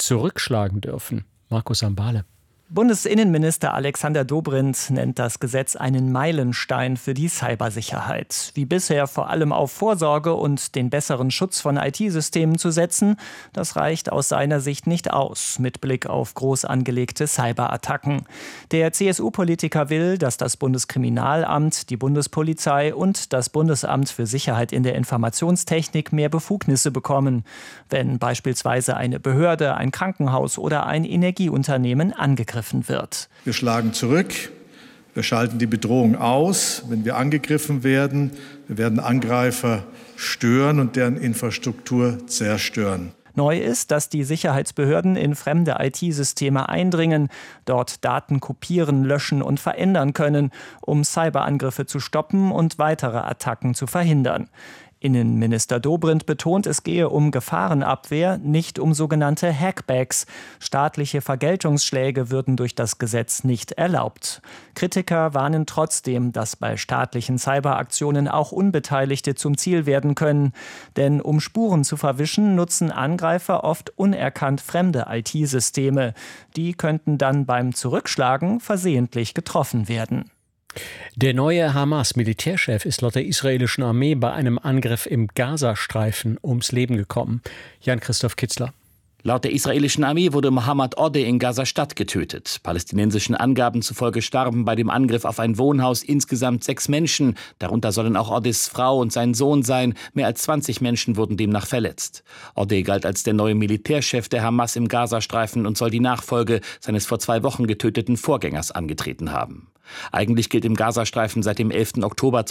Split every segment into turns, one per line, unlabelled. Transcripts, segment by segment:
zurückschlagen dürfen. Markus Ambale.
Bundesinnenminister Alexander Dobrindt nennt das Gesetz einen Meilenstein für die Cybersicherheit. Wie bisher vor allem auf Vorsorge und den besseren Schutz von IT-Systemen zu setzen, das reicht aus seiner Sicht nicht aus, mit Blick auf groß angelegte Cyberattacken. Der CSU-Politiker will, dass das Bundeskriminalamt, die Bundespolizei und das Bundesamt für Sicherheit in der Informationstechnik mehr Befugnisse bekommen, wenn beispielsweise eine Behörde, ein Krankenhaus oder ein Energieunternehmen angegriffen wird.
Wir schlagen zurück, wir schalten die Bedrohung aus, wenn wir angegriffen werden. Wir werden Angreifer stören und deren Infrastruktur zerstören.
Neu ist, dass die Sicherheitsbehörden in fremde IT-Systeme eindringen, dort Daten kopieren, löschen und verändern können, um Cyberangriffe zu stoppen und weitere Attacken zu verhindern. Innenminister Dobrindt betont, es gehe um Gefahrenabwehr, nicht um sogenannte Hackbacks. Staatliche Vergeltungsschläge würden durch das Gesetz nicht erlaubt. Kritiker warnen trotzdem, dass bei staatlichen Cyberaktionen auch Unbeteiligte zum Ziel werden können. Denn um Spuren zu verwischen, nutzen Angreifer oft unerkannt fremde IT-Systeme. Die könnten dann beim Zurückschlagen versehentlich getroffen werden.
Der neue Hamas-Militärchef ist laut der israelischen Armee bei einem Angriff im Gazastreifen ums Leben gekommen. Jan-Christoph Kitzler.
Laut der israelischen Armee wurde Mohammed Odeh in Gaza-Stadt getötet. Palästinensischen Angaben zufolge starben bei dem Angriff auf ein Wohnhaus insgesamt 6 Menschen. Darunter sollen auch Odehs Frau und sein Sohn sein. Mehr als 20 Menschen wurden demnach verletzt. Odeh galt als der neue Militärchef der Hamas im Gazastreifen und soll die Nachfolge seines vor 2 Wochen getöteten Vorgängers angetreten haben. Eigentlich gilt im Gazastreifen seit dem 11. Oktober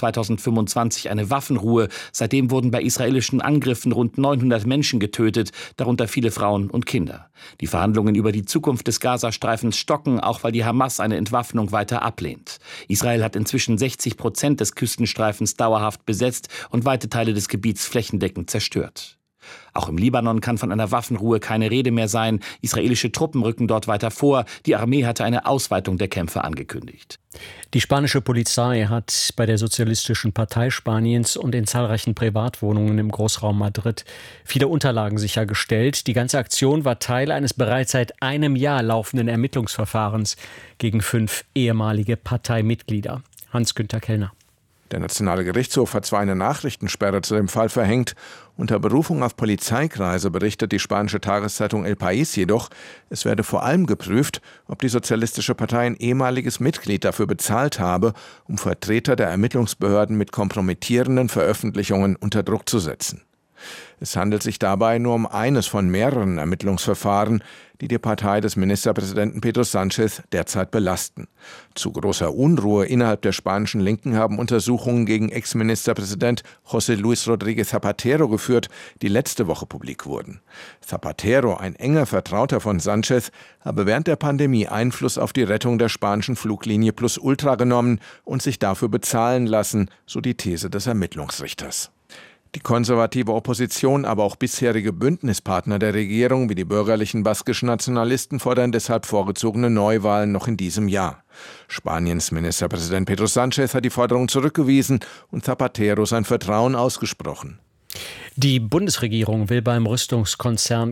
2025 eine Waffenruhe. Seitdem wurden bei israelischen Angriffen rund 900 Menschen getötet, darunter viele Frauen und Kinder. Die Verhandlungen über die Zukunft des Gazastreifens stocken, auch weil die Hamas eine Entwaffnung weiter ablehnt. Israel hat inzwischen 60% des Küstenstreifens dauerhaft besetzt und weite Teile des Gebiets flächendeckend zerstört. Auch im Libanon kann von einer Waffenruhe keine Rede mehr sein. Israelische Truppen rücken dort weiter vor. Die Armee hatte eine Ausweitung der Kämpfe angekündigt.
Die spanische Polizei hat bei der Sozialistischen Partei Spaniens und in zahlreichen Privatwohnungen im Großraum Madrid viele Unterlagen sichergestellt. Die ganze Aktion war Teil eines bereits seit einem Jahr laufenden Ermittlungsverfahrens gegen 5 ehemalige Parteimitglieder. Hans-Günther Kellner.
Der Nationale Gerichtshof hat zwar eine Nachrichtensperre zu dem Fall verhängt, unter Berufung auf Polizeikreise berichtet die spanische Tageszeitung El País jedoch, es werde vor allem geprüft, ob die Sozialistische Partei ein ehemaliges Mitglied dafür bezahlt habe, um Vertreter der Ermittlungsbehörden mit kompromittierenden Veröffentlichungen unter Druck zu setzen. Es handelt sich dabei nur um eines von mehreren Ermittlungsverfahren, die Partei des Ministerpräsidenten Pedro Sánchez derzeit belasten. Zu großer Unruhe innerhalb der spanischen Linken haben Untersuchungen gegen Ex-Ministerpräsident José Luis Rodríguez Zapatero geführt, die letzte Woche publik wurden. Zapatero, ein enger Vertrauter von Sánchez, habe während der Pandemie Einfluss auf die Rettung der spanischen Fluglinie Plus Ultra genommen und sich dafür bezahlen lassen, so die These des Ermittlungsrichters. Die konservative Opposition, aber auch bisherige Bündnispartner der Regierung wie die bürgerlichen baskischen Nationalisten fordern deshalb vorgezogene Neuwahlen noch in diesem Jahr. Spaniens Ministerpräsident Pedro Sánchez hat die Forderung zurückgewiesen und Zapatero sein Vertrauen ausgesprochen.
Die Bundesregierung will beim Rüstungskonzern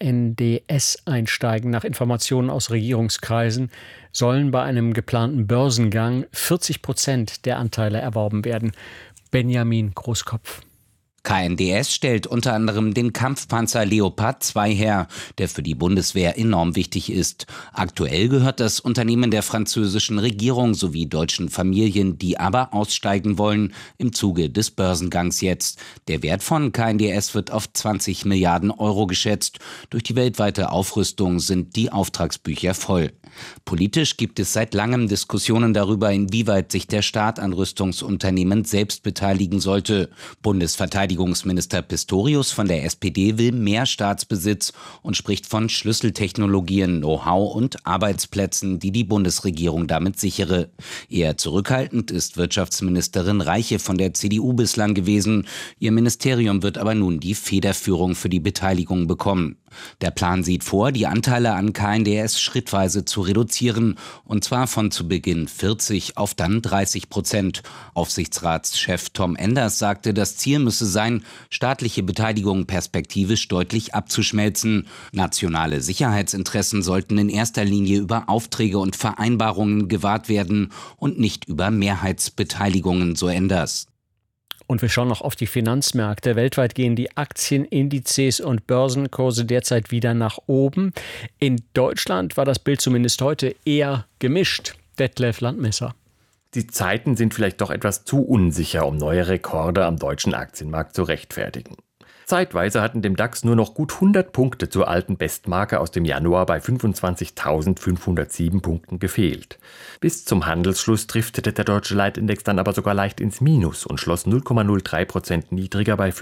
KNDS einsteigen. Nach Informationen aus Regierungskreisen sollen bei einem geplanten Börsengang 40% der Anteile erworben werden. Benjamin Großkopf.
KNDS stellt unter anderem den Kampfpanzer Leopard 2 her, der für die Bundeswehr enorm wichtig ist. Aktuell gehört das Unternehmen der französischen Regierung sowie deutschen Familien, die aber aussteigen wollen, im Zuge des Börsengangs jetzt. Der Wert von KNDS wird auf 20 Milliarden Euro geschätzt. Durch die weltweite Aufrüstung sind die Auftragsbücher voll. Politisch gibt es seit langem Diskussionen darüber, inwieweit sich der Staat an Rüstungsunternehmen selbst beteiligen sollte. Bundesverteidigungsminister Pistorius von der SPD will mehr Staatsbesitz und spricht von Schlüsseltechnologien, Know-how und Arbeitsplätzen, die die Bundesregierung damit sichere. Eher zurückhaltend ist Wirtschaftsministerin Reiche von der CDU bislang gewesen. Ihr Ministerium wird aber nun die Federführung für die Beteiligung bekommen. Der Plan sieht vor, die Anteile an KNDS schrittweise zu reduzieren, und zwar von zu Beginn 40 auf dann 30%. Aufsichtsratschef Tom Enders sagte, das Ziel müsse sein, staatliche Beteiligung perspektivisch deutlich abzuschmelzen. Nationale Sicherheitsinteressen sollten in erster Linie über Aufträge und Vereinbarungen gewahrt werden und nicht über Mehrheitsbeteiligungen, so Enders.
Und wir schauen noch auf die Finanzmärkte. Weltweit gehen die Aktienindizes und Börsenkurse derzeit wieder nach oben. In Deutschland war das Bild zumindest heute eher gemischt. Detlef Landmesser.
Die Zeiten sind vielleicht doch etwas zu unsicher, um neue Rekorde am deutschen Aktienmarkt zu rechtfertigen. Zeitweise hatten dem DAX nur noch gut 100 Punkte zur alten Bestmarke aus dem Januar bei 25.507 Punkten gefehlt. Bis zum Handelsschluss driftete der deutsche Leitindex dann aber sogar leicht ins Minus und schloss 0,03% niedriger bei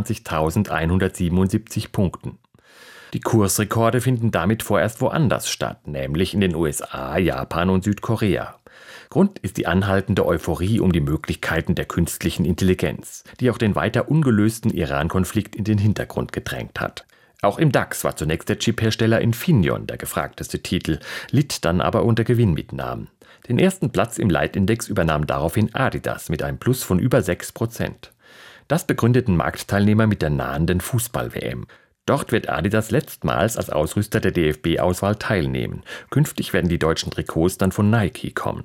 25.177 Punkten. Die Kursrekorde finden damit vorerst woanders statt, nämlich in den USA, Japan und Südkorea. Grund ist die anhaltende Euphorie um die Möglichkeiten der künstlichen Intelligenz, die auch den weiter ungelösten Iran-Konflikt in den Hintergrund gedrängt hat. Auch im DAX war zunächst der Chiphersteller Infineon der gefragteste Titel, litt dann aber unter Gewinnmitnahmen. Den ersten Platz im Leitindex übernahm daraufhin Adidas mit einem Plus von über 6%. Das begründeten Marktteilnehmer mit der nahenden Fußball-WM. Dort wird Adidas letztmals als Ausrüster der DFB-Auswahl teilnehmen. Künftig werden die deutschen Trikots dann von Nike kommen.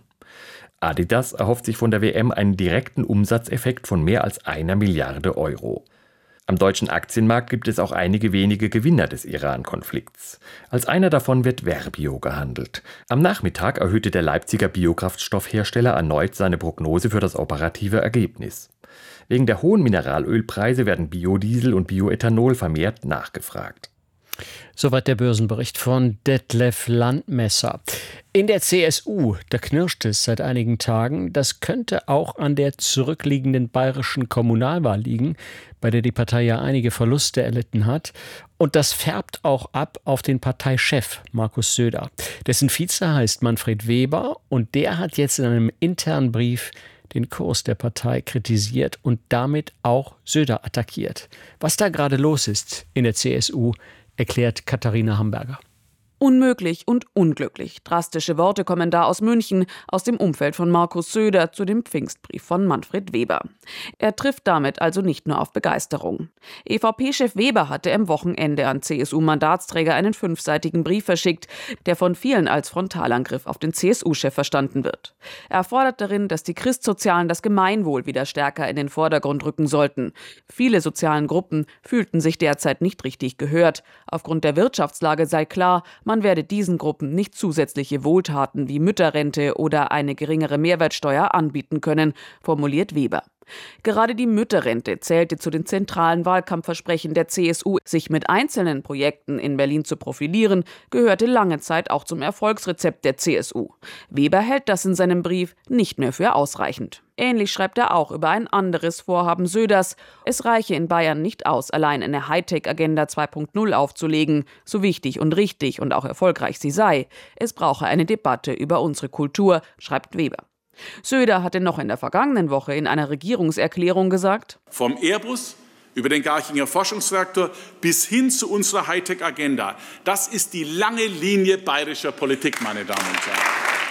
Adidas erhofft sich von der WM einen direkten Umsatzeffekt von mehr als 1 Milliarde Euro. Am deutschen Aktienmarkt gibt es auch einige wenige Gewinner des Iran-Konflikts. Als einer davon wird Verbio gehandelt. Am Nachmittag erhöhte der Leipziger Biokraftstoffhersteller erneut seine Prognose für das operative Ergebnis. Wegen der hohen Mineralölpreise werden Biodiesel und Bioethanol vermehrt nachgefragt.
Soweit der Börsenbericht von Detlef Landmesser. In der CSU, da knirscht es seit einigen Tagen. Das könnte auch an der zurückliegenden bayerischen Kommunalwahl liegen, bei der die Partei ja einige Verluste erlitten hat. Und das färbt auch ab auf den Parteichef Markus Söder. Dessen Vize heißt Manfred Weber und der hat jetzt in einem internen Brief den Kurs der Partei kritisiert und damit auch Söder attackiert. Was da gerade los ist in der CSU, erklärt Katharina Hamburger.
Unmöglich und unglücklich. Drastische Worte kommen da aus München, aus dem Umfeld von Markus Söder zu dem Pfingstbrief von Manfred Weber. Er trifft damit also nicht nur auf Begeisterung. EVP-Chef Weber hatte am Wochenende an CSU-Mandatsträger einen 5-seitigen Brief verschickt, der von vielen als Frontalangriff auf den CSU-Chef verstanden wird. Er fordert darin, dass die Christsozialen das Gemeinwohl wieder stärker in den Vordergrund rücken sollten. Viele sozialen Gruppen fühlten sich derzeit nicht richtig gehört. Aufgrund der Wirtschaftslage sei klar, man werde diesen Gruppen nicht zusätzliche Wohltaten wie Mütterrente oder eine geringere Mehrwertsteuer anbieten können, formuliert Weber. Gerade die Mütterrente zählte zu den zentralen Wahlkampfversprechen der CSU. Sich mit einzelnen Projekten in Berlin zu profilieren, gehörte lange Zeit auch zum Erfolgsrezept der CSU. Weber hält das in seinem Brief nicht mehr für ausreichend. Ähnlich schreibt er auch über ein anderes Vorhaben Söders. Es reiche in Bayern nicht aus, allein eine Hightech-Agenda 2.0 aufzulegen, so wichtig und richtig und auch erfolgreich sie sei. Es brauche eine Debatte über unsere Kultur, schreibt Weber. Söder hatte noch in der vergangenen Woche in einer Regierungserklärung gesagt:
Vom Airbus über den Garchinger Forschungsreaktor bis hin zu unserer Hightech-Agenda. Das ist die lange Linie bayerischer Politik, meine Damen und Herren.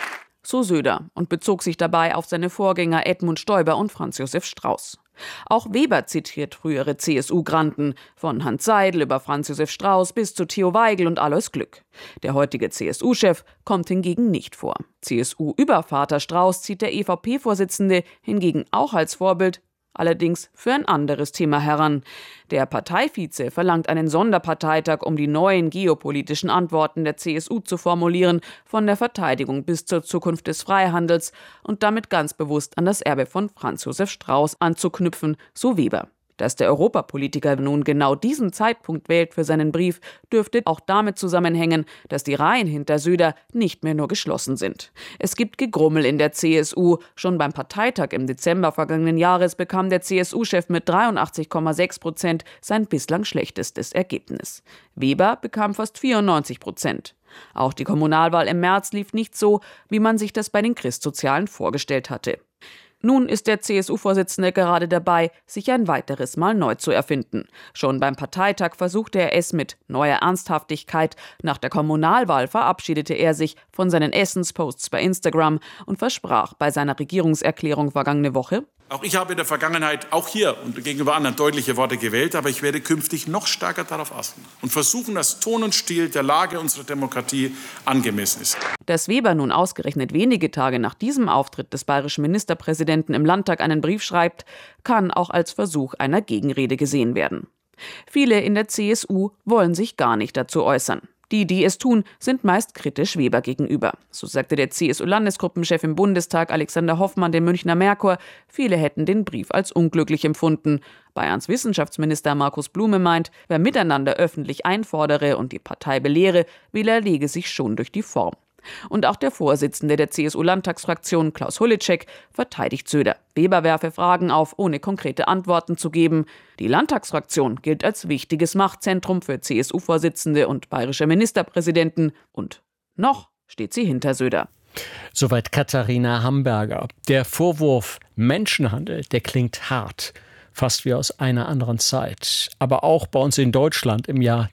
So Söder und bezog sich dabei auf seine Vorgänger Edmund Stoiber und Franz Josef Strauß. Auch Weber zitiert frühere CSU-Granden, von Hans Seidel über Franz Josef Strauß bis zu Theo Weigel und Alois Glück. Der heutige CSU-Chef kommt hingegen nicht vor. CSU-Übervater Strauß zieht der EVP-Vorsitzende hingegen auch als Vorbild, allerdings für ein anderes Thema heran. Der Parteivize verlangt einen Sonderparteitag, um die neuen geopolitischen Antworten der CSU zu formulieren, von der Verteidigung bis zur Zukunft des Freihandels und damit ganz bewusst an das Erbe von Franz Josef Strauß anzuknüpfen, so Weber. Dass der Europapolitiker nun genau diesen Zeitpunkt wählt für seinen Brief, dürfte auch damit zusammenhängen, dass die Reihen hinter Söder nicht mehr nur geschlossen sind. Es gibt Gegrummel in der CSU. Schon beim Parteitag im Dezember vergangenen Jahres bekam der CSU-Chef mit 83,6% sein bislang schlechtestes Ergebnis. Weber bekam fast 94%. Auch die Kommunalwahl im März lief nicht so, wie man sich das bei den Christsozialen vorgestellt hatte. Nun ist der CSU-Vorsitzende gerade dabei, sich ein weiteres Mal neu zu erfinden. Schon beim Parteitag versuchte er es mit neuer Ernsthaftigkeit. Nach der Kommunalwahl verabschiedete er sich von seinen Essensposts bei Instagram und versprach bei seiner Regierungserklärung vergangene Woche:
Auch ich habe in der Vergangenheit, auch hier und gegenüber anderen, deutliche Worte gewählt, aber ich werde künftig noch stärker darauf achten und versuchen, dass Ton und Stil der Lage unserer Demokratie angemessen ist.
Dass Weber nun ausgerechnet wenige Tage nach diesem Auftritt des bayerischen Ministerpräsidenten im Landtag einen Brief schreibt, kann auch als Versuch einer Gegenrede gesehen werden. Viele in der CSU wollen sich gar nicht dazu äußern. Die es tun, sind meist kritisch Weber gegenüber. So sagte der CSU-Landesgruppenchef im Bundestag Alexander Hoffmann dem Münchner Merkur, viele hätten den Brief als unglücklich empfunden. Bayerns Wissenschaftsminister Markus Blume meint, wer miteinander öffentlich einfordere und die Partei belehre, widerlege sich schon durch die Form. Und auch der Vorsitzende der CSU-Landtagsfraktion, Klaus Hulitschek, verteidigt Söder. Weber werfe Fragen auf, ohne konkrete Antworten zu geben. Die Landtagsfraktion gilt als wichtiges Machtzentrum für CSU-Vorsitzende und bayerische Ministerpräsidenten. Und noch steht sie hinter Söder.
Soweit Katharina Hamburger. Der Vorwurf Menschenhandel, der klingt hart. Fast wie aus einer anderen Zeit. Aber auch bei uns in Deutschland im Jahr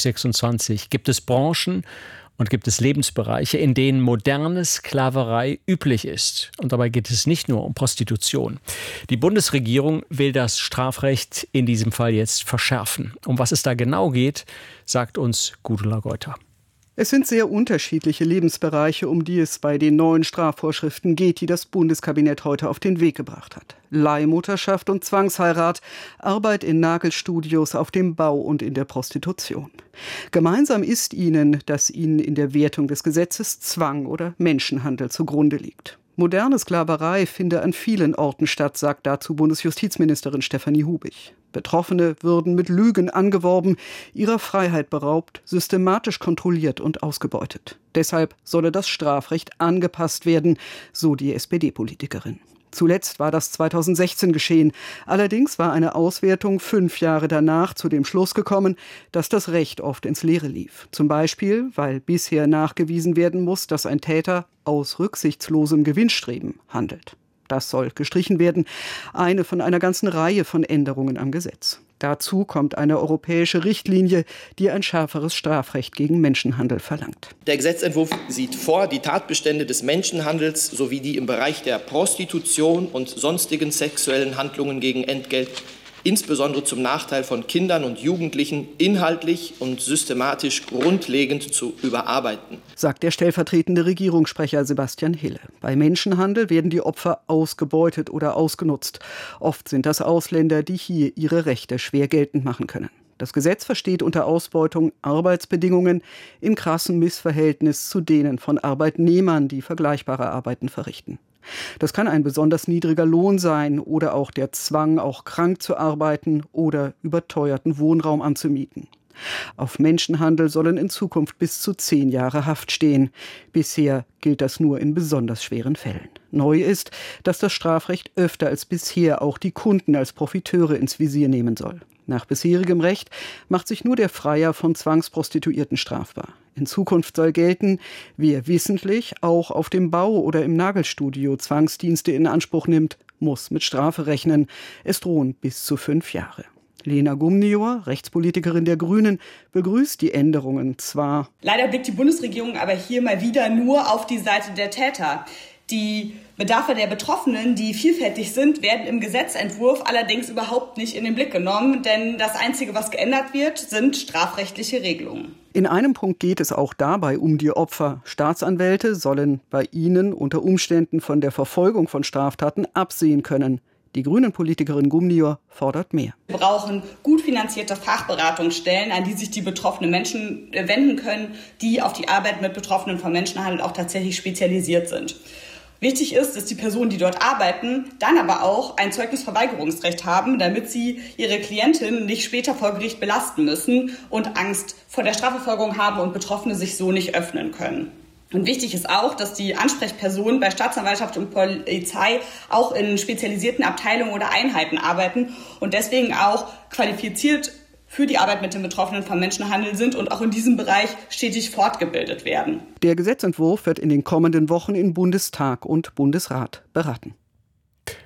2026 gibt es Branchen und gibt es Lebensbereiche, in denen moderne Sklaverei üblich ist. Und dabei geht es nicht nur um Prostitution. Die Bundesregierung will das Strafrecht in diesem Fall jetzt verschärfen. Um was es da genau geht, sagt uns Gudula Geuter.
Es sind sehr unterschiedliche Lebensbereiche, um die es bei den neuen Strafvorschriften geht, die das Bundeskabinett heute auf den Weg gebracht hat. Leihmutterschaft und Zwangsheirat, Arbeit in Nagelstudios, auf dem Bau und in der Prostitution. Gemeinsam ist ihnen, dass ihnen in der Wertung des Gesetzes Zwang oder Menschenhandel zugrunde liegt. Moderne Sklaverei finde an vielen Orten statt, sagt dazu Bundesjustizministerin Stefanie Hubig. Betroffene würden mit Lügen angeworben, ihrer Freiheit beraubt, systematisch kontrolliert und ausgebeutet. Deshalb solle das Strafrecht angepasst werden, so die SPD-Politikerin. Zuletzt war das 2016 geschehen. Allerdings war eine Auswertung 5 Jahre danach zu dem Schluss gekommen, dass das Recht oft ins Leere lief. Zum Beispiel, weil bisher nachgewiesen werden muss, dass ein Täter aus rücksichtslosem Gewinnstreben handelt. Das soll gestrichen werden, eine von einer ganzen Reihe von Änderungen am Gesetz. Dazu kommt eine europäische Richtlinie, die ein schärferes Strafrecht gegen Menschenhandel verlangt.
Der Gesetzentwurf sieht vor, die Tatbestände des Menschenhandels sowie die im Bereich der Prostitution und sonstigen sexuellen Handlungen gegen Entgelt, insbesondere zum Nachteil von Kindern und Jugendlichen, inhaltlich und systematisch grundlegend zu überarbeiten,
sagt der stellvertretende Regierungssprecher Sebastian Hille. Bei Menschenhandel werden die Opfer ausgebeutet oder ausgenutzt. Oft sind das Ausländer, die hier ihre Rechte schwer geltend machen können. Das Gesetz versteht unter Ausbeutung Arbeitsbedingungen im krassen Missverhältnis zu denen von Arbeitnehmern, die vergleichbare Arbeiten verrichten. Das kann ein besonders niedriger Lohn sein oder auch der Zwang, auch krank zu arbeiten oder überteuerten Wohnraum anzumieten. Auf Menschenhandel sollen in Zukunft bis zu 10 Jahre Haft stehen. Bisher gilt das nur in besonders schweren Fällen. Neu ist, dass das Strafrecht öfter als bisher auch die Kunden als Profiteure ins Visier nehmen soll. Nach bisherigem Recht macht sich nur der Freier von Zwangsprostituierten strafbar. In Zukunft soll gelten, wer wissentlich auch auf dem Bau oder im Nagelstudio Zwangsdienste in Anspruch nimmt, muss mit Strafe rechnen. Es drohen bis zu 5 Jahre. Lena Gumnior, Rechtspolitikerin der Grünen, begrüßt die Änderungen zwar.
Leider blickt die Bundesregierung aber hier mal wieder nur auf die Seite der Täter. Die Bedarfe der Betroffenen, die vielfältig sind, werden im Gesetzentwurf allerdings überhaupt nicht in den Blick genommen, denn das Einzige, was geändert wird, sind strafrechtliche Regelungen.
In einem Punkt geht es auch dabei um die Opfer. Staatsanwälte sollen bei ihnen unter Umständen von der Verfolgung von Straftaten absehen können. Die Grünen-Politikerin Gumnior fordert mehr.
Wir brauchen gut finanzierte Fachberatungsstellen, an die sich die betroffenen Menschen wenden können, die auf die Arbeit mit Betroffenen von Menschenhandel auch tatsächlich spezialisiert sind. Wichtig ist, dass die Personen, die dort arbeiten, dann aber auch ein Zeugnisverweigerungsrecht haben, damit sie ihre Klientin nicht später vor Gericht belasten müssen und Angst vor der Strafverfolgung haben und Betroffene sich so nicht öffnen können. Und wichtig ist auch, dass die Ansprechpersonen bei Staatsanwaltschaft und Polizei auch in spezialisierten Abteilungen oder Einheiten arbeiten und deswegen auch qualifiziert für die Arbeit mit den Betroffenen von Menschenhandel sind und auch in diesem Bereich stetig fortgebildet werden.
Der Gesetzentwurf wird in den kommenden Wochen in Bundestag und Bundesrat beraten.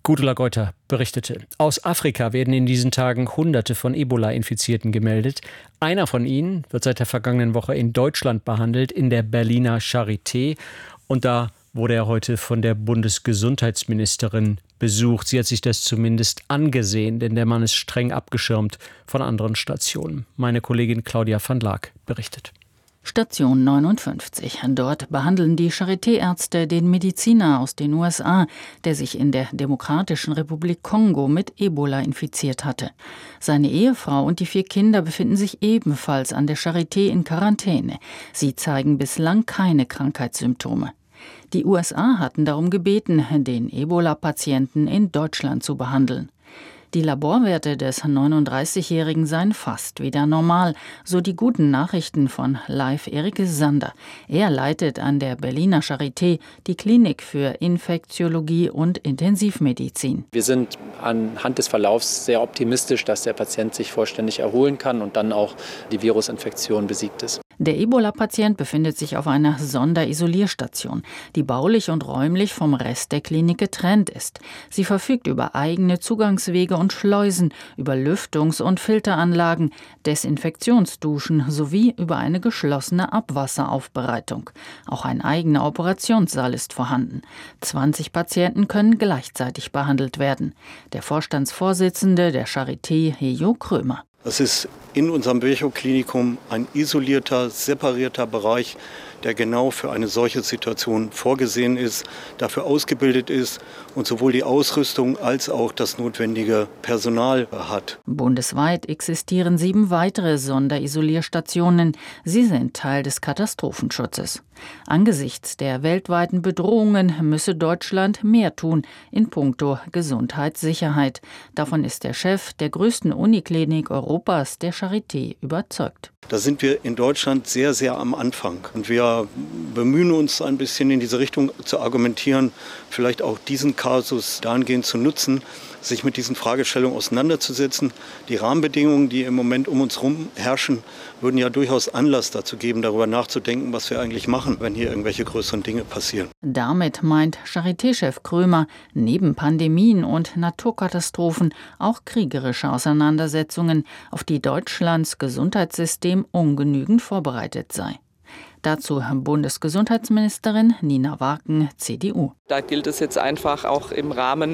Gudula Geuter berichtete. Aus Afrika werden in diesen Tagen Hunderte von Ebola-Infizierten gemeldet. Einer von ihnen wird seit der vergangenen Woche in Deutschland behandelt, in der Berliner Charité. Und da wurde er heute von der Bundesgesundheitsministerin besucht. Sie hat sich das zumindest angesehen, denn der Mann ist streng abgeschirmt von anderen Stationen. Meine Kollegin Claudia van Laak berichtet.
Station 59. Dort behandeln die Charité-Ärzte den Mediziner aus den USA, der sich in der Demokratischen Republik Kongo mit Ebola infiziert hatte. Seine Ehefrau und die 4 Kinder befinden sich ebenfalls an der Charité in Quarantäne. Sie zeigen bislang keine Krankheitssymptome. Die USA hatten darum gebeten, den Ebola-Patienten in Deutschland zu behandeln. Die Laborwerte des 39-Jährigen seien fast wieder normal, so die guten Nachrichten von Leif Erik Sander. Er leitet an der Berliner Charité die Klinik für Infektiologie und Intensivmedizin.
Wir sind anhand des Verlaufs sehr optimistisch, dass der Patient sich vollständig erholen kann und dann auch die Virusinfektion besiegt ist.
Der Ebola-Patient befindet sich auf einer Sonderisolierstation, die baulich und räumlich vom Rest der Klinik getrennt ist. Sie verfügt über eigene Zugangswege und Schleusen, über Lüftungs- und Filteranlagen, Desinfektionsduschen sowie über eine geschlossene Abwasseraufbereitung. Auch ein eigener Operationssaal ist vorhanden. 20 Patienten können gleichzeitig behandelt werden. Der Vorstandsvorsitzende der Charité, Hejo Krömer.
Das ist in unserem Virchow-Klinikum ein isolierter, separierter Bereich, der genau für eine solche Situation vorgesehen ist, dafür ausgebildet ist und sowohl die Ausrüstung als auch das notwendige Personal hat.
Bundesweit existieren 7 weitere Sonderisolierstationen. Sie sind Teil des Katastrophenschutzes. Angesichts der weltweiten Bedrohungen müsse Deutschland mehr tun in puncto Gesundheitssicherheit. Davon ist der Chef der größten Uniklinik Europas, der Charité, überzeugt.
Da sind wir in Deutschland sehr, sehr am Anfang. Und wir bemühen uns ein bisschen in diese Richtung zu argumentieren, vielleicht auch diesen Kasus dahingehend zu nutzen, sich mit diesen Fragestellungen auseinanderzusetzen. Die Rahmenbedingungen, die im Moment um uns herum herrschen, würden ja durchaus Anlass dazu geben, darüber nachzudenken, was wir eigentlich machen, wenn hier irgendwelche größeren Dinge passieren.
Damit meint Charité-Chef Krömer, neben Pandemien und Naturkatastrophen auch kriegerische Auseinandersetzungen, auf die Deutschlands Gesundheitssystem ungenügend vorbereitet sei. Dazu Bundesgesundheitsministerin Nina Waken, CDU.
Da gilt es jetzt einfach auch im Rahmen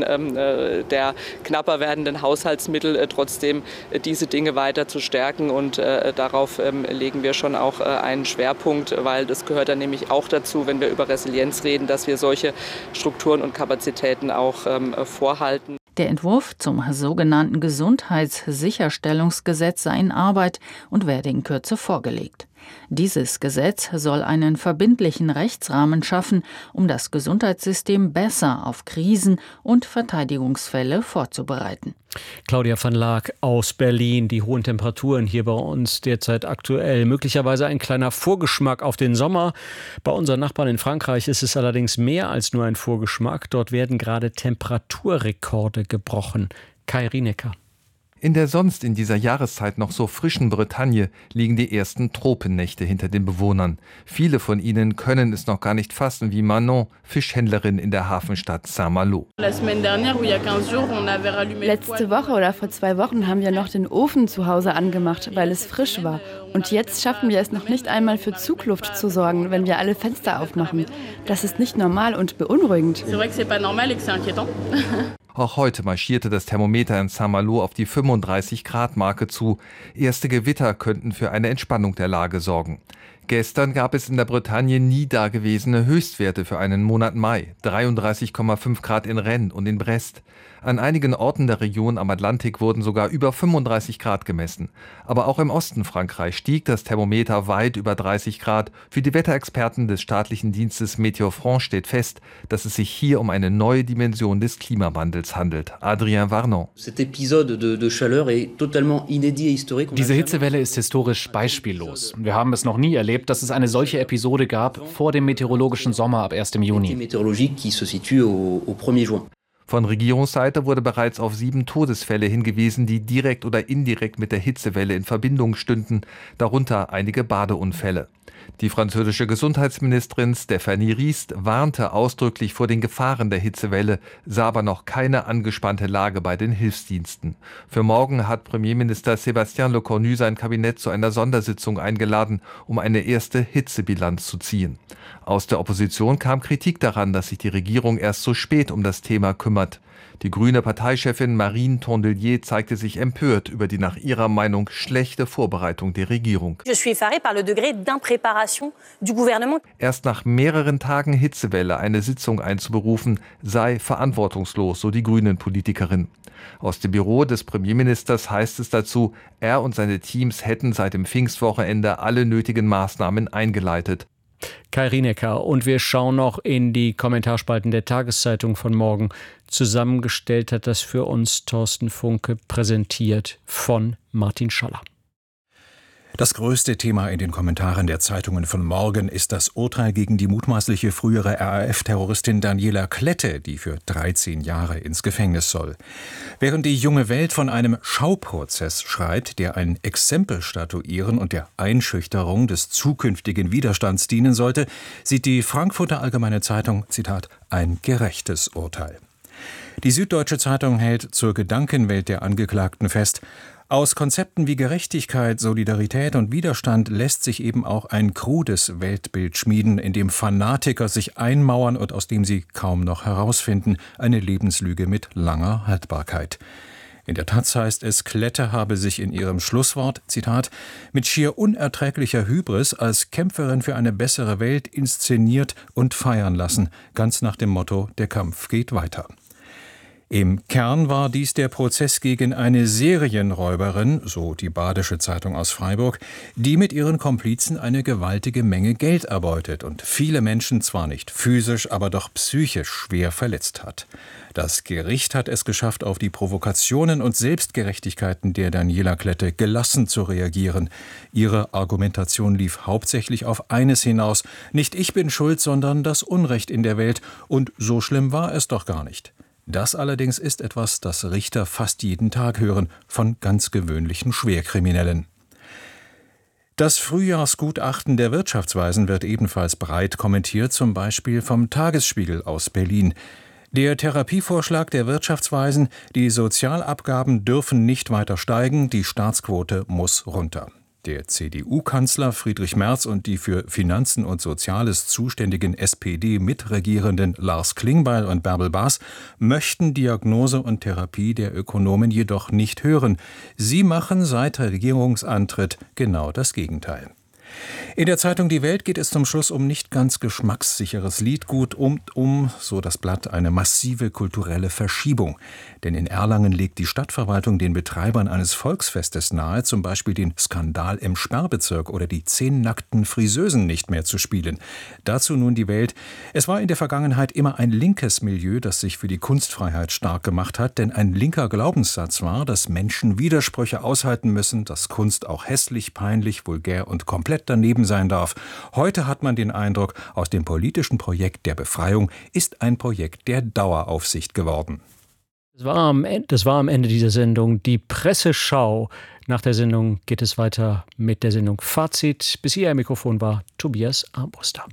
der knapper werdenden Haushaltsmittel trotzdem diese Dinge weiter zu stärken. Und darauf legen wir schon auch einen Schwerpunkt, weil das gehört dann nämlich auch dazu, wenn wir über Resilienz reden, dass wir solche Strukturen und Kapazitäten auch vorhalten.
Der Entwurf zum sogenannten Gesundheitssicherstellungsgesetz sei in Arbeit und werde in Kürze vorgelegt. Dieses Gesetz soll einen verbindlichen Rechtsrahmen schaffen, um das Gesundheitssystem besser auf Krisen und Verteidigungsfälle vorzubereiten.
Claudia van Laak aus Berlin. Die hohen Temperaturen hier bei uns derzeit aktuell. Möglicherweise ein kleiner Vorgeschmack auf den Sommer. Bei unseren Nachbarn in Frankreich ist es allerdings mehr als nur ein Vorgeschmack. Dort werden gerade Temperaturrekorde gebrochen. Kai Rienecker.
In der sonst in dieser Jahreszeit noch so frischen Bretagne liegen die ersten Tropennächte hinter den Bewohnern. Viele von ihnen können es noch gar nicht fassen, wie Manon, Fischhändlerin in der Hafenstadt Saint-Malo.
Letzte Woche oder vor 2 Wochen haben wir noch den Ofen zu Hause angemacht, weil es frisch war. Und jetzt schaffen wir es noch nicht einmal für Zugluft zu sorgen, wenn wir alle Fenster aufmachen. Das ist nicht normal und beunruhigend.
Auch heute marschierte das Thermometer in Saint-Malo auf die 35-Grad-Marke zu. Erste Gewitter könnten für eine Entspannung der Lage sorgen. Gestern gab es in der Bretagne nie dagewesene Höchstwerte für einen Monat Mai. 33,5 Grad in Rennes und in Brest. An einigen Orten der Region am Atlantik wurden sogar über 35 Grad gemessen. Aber auch im Osten Frankreichs stieg das Thermometer weit über 30 Grad. Für die Wetterexperten des staatlichen Dienstes Météo France steht fest, dass es sich hier um eine neue Dimension des Klimawandels handelt. Adrien Varnon.
Diese Hitzewelle ist historisch beispiellos. Wir haben es noch nie erlebt, dass es eine solche Episode gab vor dem meteorologischen Sommer ab 1. Juni.
Von Regierungsseite wurde bereits auf 7 Todesfälle hingewiesen, die direkt oder indirekt mit der Hitzewelle in Verbindung stünden, darunter einige Badeunfälle. Die französische Gesundheitsministerin Stéphanie Rist warnte ausdrücklich vor den Gefahren der Hitzewelle, sah aber noch keine angespannte Lage bei den Hilfsdiensten. Für morgen hat Premierminister Sébastien Lecornu sein Kabinett zu einer Sondersitzung eingeladen, um eine erste Hitzebilanz zu ziehen. Aus der Opposition kam Kritik daran, dass sich die Regierung erst so spät um das Thema kümmert. Die grüne Parteichefin Marine Tondelier zeigte sich empört über die nach ihrer Meinung schlechte Vorbereitung der Regierung. Erst nach mehreren Tagen Hitzewelle eine Sitzung einzuberufen, sei verantwortungslos, so die Grünen-Politikerin. Aus dem Büro des Premierministers heißt es dazu, er und seine Teams hätten seit dem Pfingstwochenende alle nötigen Maßnahmen eingeleitet.
Kai Rienecker, und wir schauen noch in die Kommentarspalten der Tageszeitung von morgen. Zusammengestellt hat das für uns Thorsten Funke, präsentiert von Martin Schaller.
Das größte Thema in den Kommentaren der Zeitungen von morgen ist das Urteil gegen die mutmaßliche frühere RAF-Terroristin Daniela Klette, die für 13 Jahre ins Gefängnis soll. Während die junge Welt von einem Schauprozess schreibt, der ein Exempel statuieren und der Einschüchterung des zukünftigen Widerstands dienen sollte, sieht die Frankfurter Allgemeine Zeitung, Zitat, ein gerechtes Urteil. Die Süddeutsche Zeitung hält zur Gedankenwelt der Angeklagten fest: Aus Konzepten wie Gerechtigkeit, Solidarität und Widerstand lässt sich eben auch ein krudes Weltbild schmieden, in dem Fanatiker sich einmauern und aus dem sie kaum noch herausfinden, eine Lebenslüge mit langer Haltbarkeit. In der Taz heißt es, Klette habe sich in ihrem Schlusswort, Zitat, mit schier unerträglicher Hybris als Kämpferin für eine bessere Welt inszeniert und feiern lassen, ganz nach dem Motto, der Kampf geht weiter. Im Kern war dies der Prozess gegen eine Serienräuberin, so die Badische Zeitung aus Freiburg, die mit ihren Komplizen eine gewaltige Menge Geld erbeutet und viele Menschen zwar nicht physisch, aber doch psychisch schwer verletzt hat. Das Gericht hat es geschafft, auf die Provokationen und Selbstgerechtigkeiten der Daniela Klette gelassen zu reagieren. Ihre Argumentation lief hauptsächlich auf eines hinaus: Nicht ich bin schuld, sondern das Unrecht in der Welt, und so schlimm war es doch gar nicht. Das allerdings ist etwas, das Richter fast jeden Tag hören von ganz gewöhnlichen Schwerkriminellen. Das Frühjahrsgutachten der Wirtschaftsweisen wird ebenfalls breit kommentiert, zum Beispiel vom Tagesspiegel aus Berlin. Der Therapievorschlag der Wirtschaftsweisen: Die Sozialabgaben dürfen nicht weiter steigen, die Staatsquote muss runter. Der CDU-Kanzler Friedrich Merz und die für Finanzen und Soziales zuständigen SPD-Mitregierenden Lars Klingbeil und Bärbel Baas möchten Diagnose und Therapie der Ökonomen jedoch nicht hören. Sie machen seit Regierungsantritt genau das Gegenteil. In der Zeitung Die Welt geht es zum Schluss um nicht ganz geschmackssicheres Liedgut und so das Blatt, eine massive kulturelle Verschiebung. Denn in Erlangen legt die Stadtverwaltung den Betreibern eines Volksfestes nahe, zum Beispiel den Skandal im Sperrbezirk oder die 10 nackten Friseusen nicht mehr zu spielen. Dazu nun Die Welt: Es war in der Vergangenheit immer ein linkes Milieu, das sich für die Kunstfreiheit stark gemacht hat, denn ein linker Glaubenssatz war, dass Menschen Widersprüche aushalten müssen, dass Kunst auch hässlich, peinlich, vulgär und komplett daneben sein darf. Heute hat man den Eindruck, aus dem politischen Projekt der Befreiung ist ein Projekt der Daueraufsicht geworden.
Das war am Ende dieser Sendung die Presseschau. Nach der Sendung geht es weiter mit der Sendung Fazit. Bis hier am Mikrofon war Tobias Armbruster.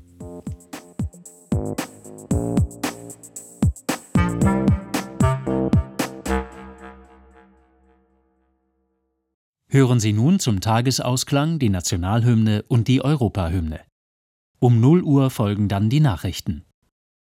Hören Sie nun zum Tagesausklang die Nationalhymne und die Europahymne. Um 0 Uhr folgen dann die Nachrichten.